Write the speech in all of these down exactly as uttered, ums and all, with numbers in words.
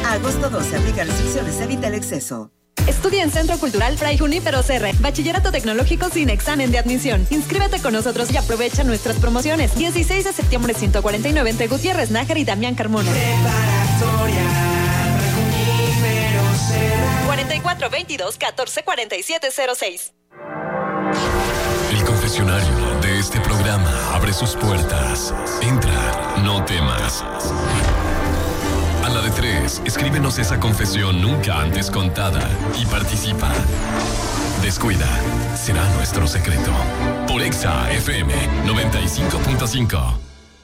A agosto doce, aplica restricciones, evita el exceso. Estudia en Centro Cultural Fray Junípero Serra. Bachillerato Tecnológico sin examen de admisión. Inscríbete con nosotros y aprovecha nuestras promociones. dieciséis de septiembre, ciento cuarenta y nueve entre Gutiérrez, Nájar y Damián Carmona. Preparatoria Fray Junípero Serra. cuarenta y cuatro veintidós catorce cuarenta y siete cero seis. El confesionario de este programa abre sus puertas. Entra, no temas. A la de tres, escríbenos esa confesión nunca antes contada y participa. Descuida, será nuestro secreto. Por Exa F M noventa y cinco punto cinco.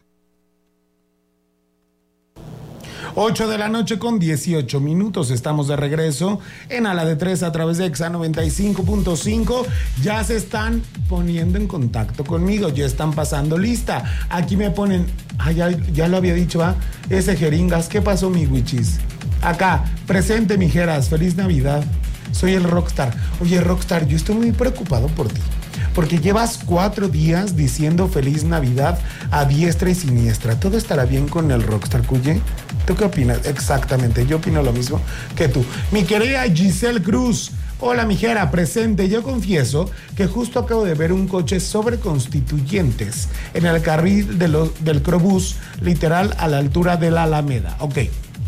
ocho de la noche con dieciocho minutos. Estamos de regreso en A la de tres a través de Exa noventa y cinco punto cinco. Ya se están poniendo en contacto conmigo, ya están pasando lista. Aquí me ponen, ah, ya, ya lo había dicho, ¿ah? Ese Jeringas, ¿qué pasó, mi Wichis? Acá, presente, mi Jeras, feliz Navidad. Soy el Rockstar. Oye, Rockstar, yo estoy muy preocupado por ti, porque llevas cuatro días diciendo feliz Navidad a diestra y siniestra. ¿Todo estará bien con el Rockstar, Cuye? ¿Tú qué opinas? Exactamente, yo opino lo mismo que tú. Mi querida Giselle Cruz. Hola, mijera, presente. Yo confieso que justo acabo de ver un coche sobre Constituyentes en el carril de lo, del Crobús, literal a la altura de la Alameda. Ok.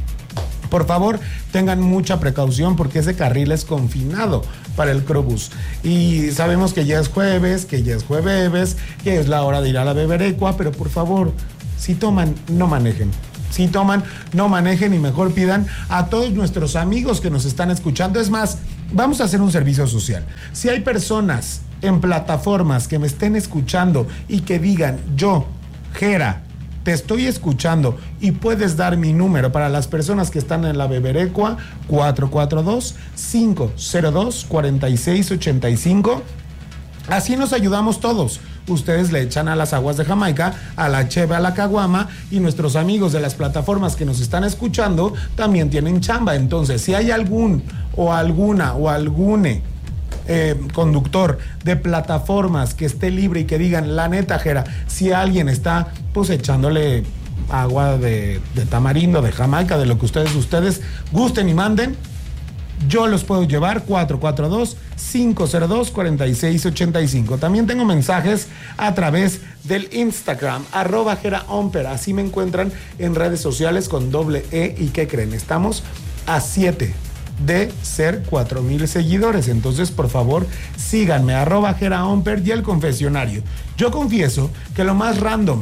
Por favor, tengan mucha precaución porque ese carril es confinado para el Crobús. Y sabemos que ya es jueves, que ya es jueves, que es la hora de ir a la Beberecua, pero por favor, si toman, no manejen. Si toman, no manejen y mejor pidan a todos nuestros amigos que nos están escuchando. Es más, vamos a hacer un servicio social. Si hay personas en plataformas que me estén escuchando y que digan, yo, Jera, te estoy escuchando y puedes dar mi número para las personas que están en la Beberecua, cuatro cuatro dos, cinco cero dos, cuatro seis ocho cinco. Así nos ayudamos todos. Ustedes le echan a las aguas de Jamaica, a la cheve, a la caguama, y nuestros amigos de las plataformas que nos están escuchando también tienen chamba. Entonces, si hay algún o alguna o algune eh, conductor de plataformas que esté libre y que digan, la neta, Jera, si alguien está pues echándole agua de, de tamarindo, de Jamaica, de lo que ustedes, ustedes gusten y manden, yo los puedo llevar. Cuatro cuatro dos, cinco cero dos, cuatro seis ocho cinco. También tengo mensajes a través del Instagram, arroba JeraOmper. Así me encuentran en redes sociales con doble E. ¿Y qué creen? Estamos a siete de ser cuatro mil seguidores. Entonces, por favor, síganme, arroba JeraOmper y el confesionario. Yo confieso que lo más random,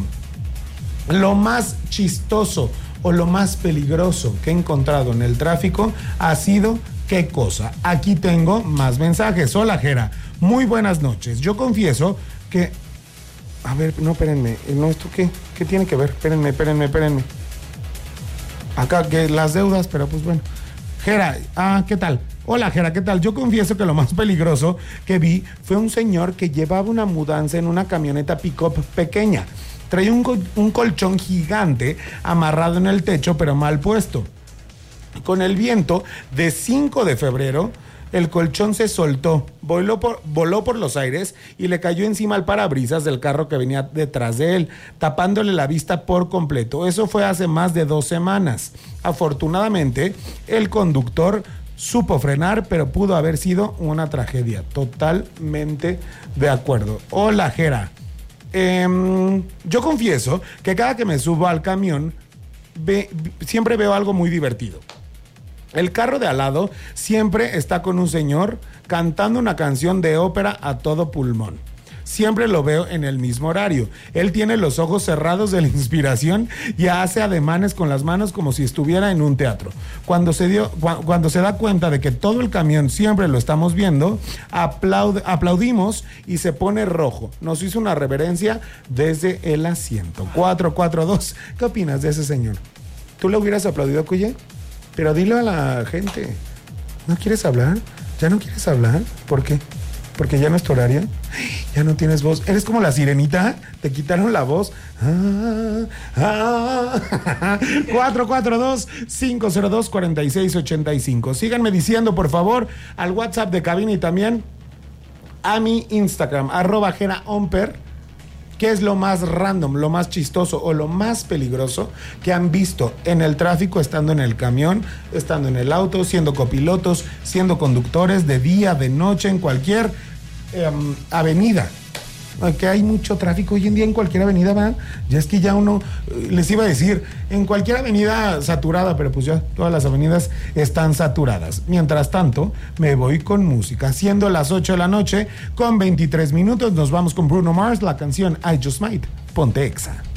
lo más chistoso o lo más peligroso que he encontrado en el tráfico ha sido... ¿Qué cosa? Aquí tengo más mensajes. Hola, Jera. Muy buenas noches. Yo confieso que... A ver, no, espérenme. No, ¿esto qué? ¿Qué tiene que ver? Espérenme, espérenme, espérenme. Acá, que las deudas, pero pues bueno. Jera, ah, ¿qué tal? Hola, Jera, ¿qué tal? Yo confieso que lo más peligroso que vi fue un señor que llevaba una mudanza en una camioneta pick-up pequeña. Traía un, col- un colchón gigante amarrado en el techo, pero mal puesto. Con el viento de cinco de febrero, el colchón se soltó, voló por, voló por los aires y le cayó encima al parabrisas del carro que venía detrás de él, tapándole la vista por completo. Eso fue hace más de dos semanas. Afortunadamente, el conductor supo frenar, pero pudo haber sido una tragedia. Totalmente de acuerdo. Hola, Jera. Eh, yo confieso que cada que me subo al camión, ve, siempre veo algo muy divertido. El carro de al lado siempre está con un señor cantando una canción de ópera a todo pulmón. Siempre lo veo en el mismo horario. Él tiene los ojos cerrados de la inspiración y hace ademanes con las manos como si estuviera en un teatro. Cuando se dio, cu- cuando se da cuenta de que todo el camión siempre lo estamos viendo, aplaude, aplaudimos y se pone rojo. Nos hizo una reverencia desde el asiento. cuatro cuatro dos. ¿Qué opinas de ese señor? ¿Tú le hubieras aplaudido, Cuye? Pero dilo a la gente. ¿No quieres hablar? ¿Ya no quieres hablar? ¿Por qué? ¿Porque ya no es tu horario? Ya no tienes voz. ¿Eres como la sirenita? ¿Te quitaron la voz? Ah, ah. cuatro cuatro dos, cinco cero dos, cuatro seis ocho cinco. Síganme diciendo, por favor, al WhatsApp de cabina y también a mi Instagram, arroba JeraOmper. ¿Qué es lo más random, lo más chistoso o lo más peligroso que han visto en el tráfico estando en el camión, estando en el auto, siendo copilotos, siendo conductores de día, de noche, en cualquier eh, avenida? Que hay mucho tráfico hoy en día en cualquier avenida, ¿va? Ya es que ya uno, les iba a decir, en cualquier avenida saturada, pero pues ya todas las avenidas están saturadas. Mientras tanto, me voy con música. Siendo las ocho de la noche, con veintitrés minutos, nos vamos con Bruno Mars, la canción I Just Might. Ponte Exa.